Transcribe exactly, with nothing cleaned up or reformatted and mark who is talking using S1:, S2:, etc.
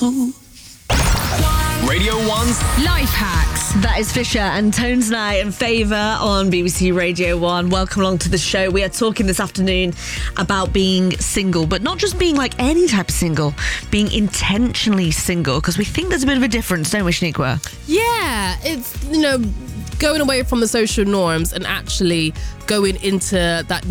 S1: Radio one's
S2: Life Hacks.
S3: That is Fisher and Tones Night and Favour on B B C Radio one. Welcome along to the show. We are talking this afternoon about being single, but not just being like any type of single, being intentionally single, because we think there's a bit of a difference, don't we, Shaniqua?
S4: Yeah, it's, you know, going away from the social norms and actually going into that